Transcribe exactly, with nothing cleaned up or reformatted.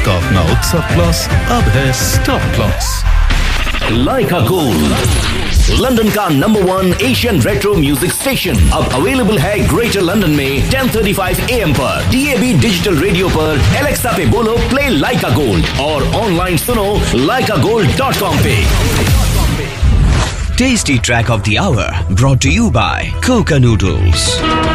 का अपना उत्सव प्लस अब है स्टार प्लस। लाइका गोल्ड, लंदन का number one Asian retro music station, अब अवेलेबल है ग्रेटर लंदन में ten thirty five A M पर, D A B digital radio पर, एलेक्सा पे बोलो प्ले लाइका गोल्ड और ऑनलाइन सुनो लाइका गोल्ड डॉट कॉम पे। Tasty track of the hour brought to you by Coca Noodles.